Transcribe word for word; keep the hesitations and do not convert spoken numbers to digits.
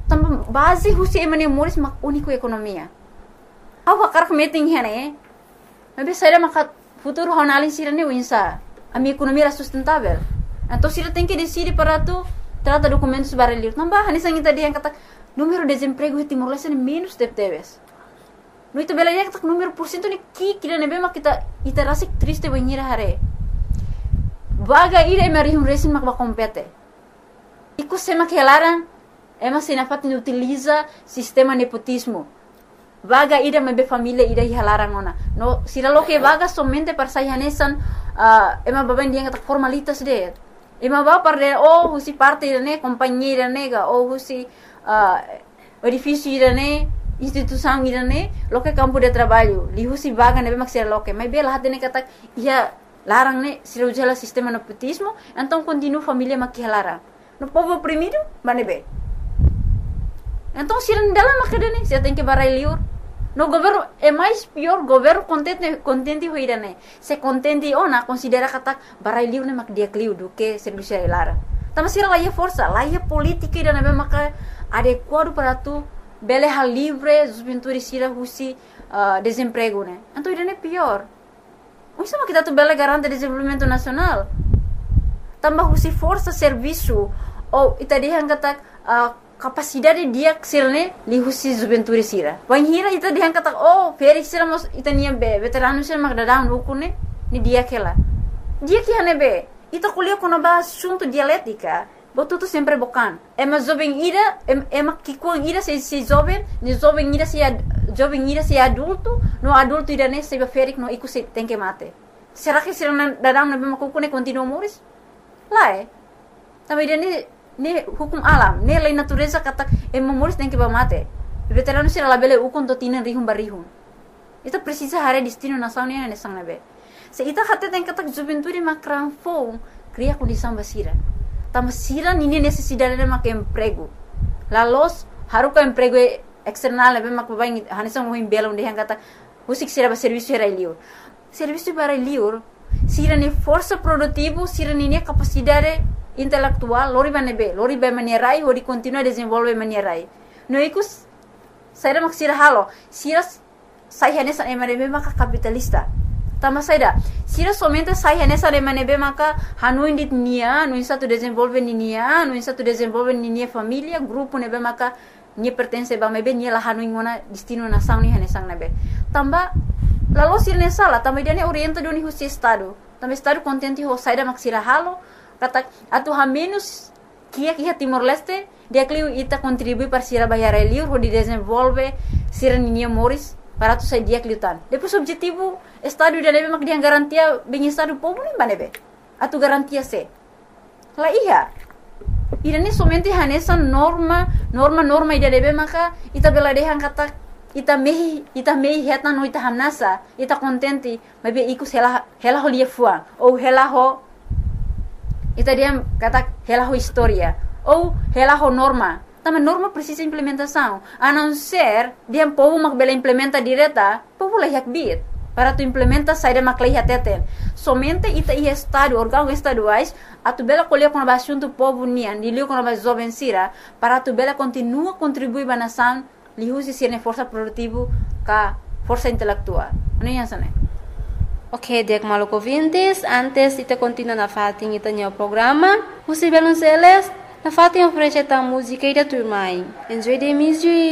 Tambah base husi emane moris mak único economia. Awa karak meeting hene. Mas saya maka futuro análise irane winsa. A minha economia era sustentável. Então se tem que decidir para tu trata documentos baralhos. Tambah hani sang ita dia kata número de desemprego em Timor-Leste é menos de teves. No itu bela dia kata número porcento ni ki kira nebe mak kita ita rasik triste banhira hare. Vaga ira emari um resin mak ba compete. Iku sema que elaran ema sinafat ni utiliza sistema nepotismo. Vaga ira mebe família ira hilaran ona. No sira lo que vaga somente para sayanesan uh, ema baben dia kata formalitas de. Ema ba para oh husi parte ne companheira nega ou husi uh, edifício irane instituição irane lo que campo de trabalho li husi vaga nebe mak sira lo que mas bela hatene kata ia larang ne sira ujala sistema nepotismo então continua família mak hilaran. No povo oprimido, manebe. Então, se não dá lá na você tem que barrar liur. No governo é mais pior, governo contente contente hoira né. Se contente ou não considera que tá barrar liur né mak dia cliu do que serviço é lara. Tapi se lá é força, lá é política e não é mak adequado para tu beleha livre, juventude sira husi uh, desemprego né. Então, isso é pior. O isso que tu bele garante desenvolvimento nacional. Tambah husi força serviço ou ita dihan kata uh, capacidade dia ksilne li husi juventude sira. Wan hira ita dihan kata oh feri sira mos ita niya be veterano sira magdadang ukune ni dia kela. Dia que hane be ita kuliah kono ba assunto dialética. Botuto sempre bocan. Ema jovem ira ema kikuang ira se se jovem ni jovem ira se jovem ira se adulto no adulto ira ne se be feri no iku se tem que mate. Será que sira dadang na be makukune continua moris? Lá é. Tapi dia ni ni hukum alam, ni lei natureza kata emomoris tem que bamate. Veterano sira labele ukon to tinan rihum barihum. Itu precisa hare destino nação ni ne sang nabe. Se ita kata tem kata juventude makran fo cria condição basira. Tam sira ni necessidade de mak emprego. Lalos haruka emprego external nabe mak babai hanisang mo himbela unde kata usik sira ba serviço era liur. Serviço para liur sira ni força produtivo, sira ni capacidade intelectual, lori banebe, lori ba manierai, hori continua desenvolve manierai. No ikus, saida mak sira halo, sira sai hanesa emanebe maka capitalista. Tama saida, sira somente sai hanesa emanebe maka hanu indit nia, no satu desenvolve ni nia, no satu desenvolve ni nia família, grupo nebe maka ni pertence ba mebe ni la hanu ingona destino nação ni hanesang nebe. Tamba lalu sira ne sala, também dia ne orienta do ni husi estado. Também estado contente ho saida mak sira halo, kata atu ha menos kia kia Timor-Leste, dia cliu ita contribui para sira bayar liur ho di desenvolve sira ninia moris para tu sai dia cliutan. Depois objetivo estado dia nebe mak dia garantia bem estado povo nem banebe. Atu garantia se. La iya. Ida ne somente hanesa norma, norma norma ida nebe maka ita bela dehan kata ita mehi ita mehi heta no ita hamnasa ita contente mabe ikus hela hela ho liefua ou hela ho ita dia kata hela ho história ou hela ho norma também norma precisa implementação a não ser dia povo mak bela implementa direta povo lah yakbit para tu implementa saída mak lah hateten somente ita i estado órgão estaduais a tu bela colher com assunto povo nian dilio com a jovem sira para tu bela continua contribuir ba nação lihusi sirne força produtivo ka força intelectual. Ano yan sana? Ok, dek maluk ouvintes, antes ita continua na fatin ita nyo programa. Husi belon seles, na fatin oferece ta música ida turmai. Enjoy the music.